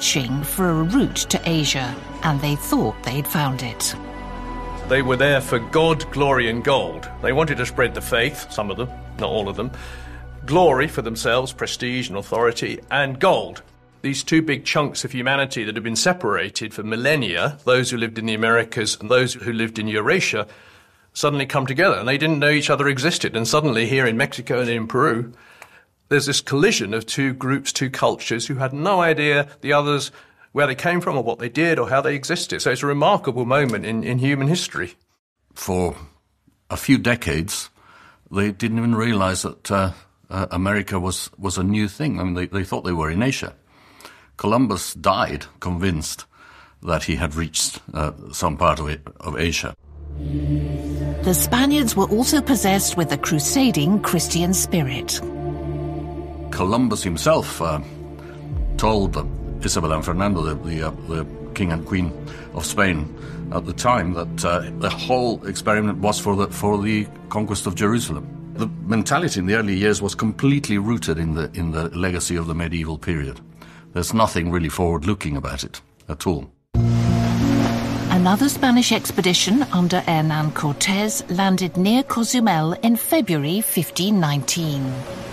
searching for a route to Asia, and they thought they'd found it. They were there for God, glory and gold. They wanted to spread the faith, some of them, not all of them, glory for themselves, prestige and authority, and gold. These two big chunks of humanity that had been separated for millennia, those who lived in the Americas and those who lived in Eurasia, suddenly come together, and they didn't know each other existed. And suddenly here in Mexico and in Peru, there's this collision of two groups, two cultures who had no idea the others, where they came from or what they did or how they existed. So it's a remarkable moment in human history. For a few decades, they didn't even realize that America was a new thing. I mean, they thought they were in Asia. Columbus died convinced that he had reached some part of Asia. The Spaniards were also possessed with a crusading Christian spirit. Columbus himself told Isabel and Fernando, the king and queen of Spain at the time, that the whole experiment was for the conquest of Jerusalem. The mentality in the early years was completely rooted in the legacy of the medieval period. There's nothing really forward-looking about it at all. Another Spanish expedition under Hernán Cortés landed near Cozumel in February 1519.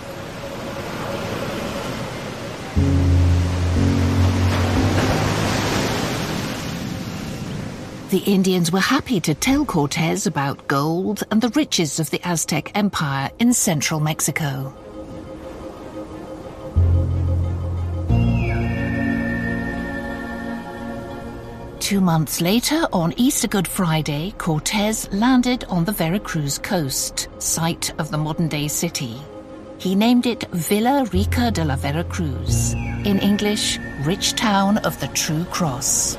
The Indians were happy to tell Cortés about gold and the riches of the Aztec Empire in central Mexico. Two months later, on Easter Good Friday, Cortés landed on the Veracruz coast, site of the modern-day city. He named it Villa Rica de la Veracruz, in English, Rich Town of the True Cross.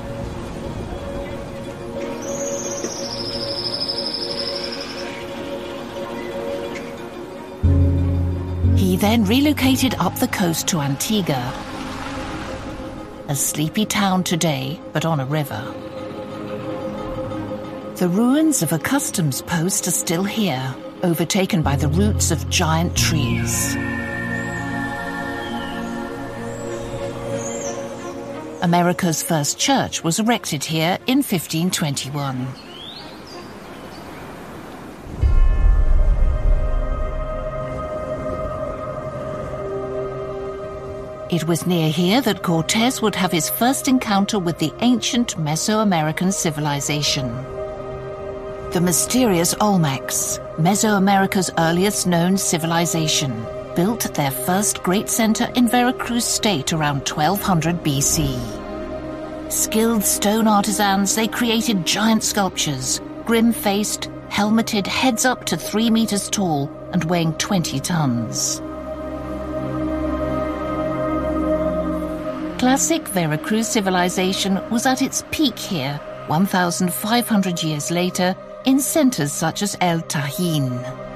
He then relocated up the coast to Antigua, a sleepy town today, but on a river. The ruins of a customs post are still here, overtaken by the roots of giant trees. America's first church was erected here in 1521. It was near here that Cortés would have his first encounter with the ancient Mesoamerican civilization. The mysterious Olmecs, Mesoamerica's earliest known civilization, built their first great center in Veracruz State around 1200 BC. Skilled stone artisans, they created giant sculptures, grim-faced, helmeted, heads up to 3 meters tall and weighing 20 tons. Classic Veracruz civilization was at its peak here, 1,500 years later, in centers such as El Tajín.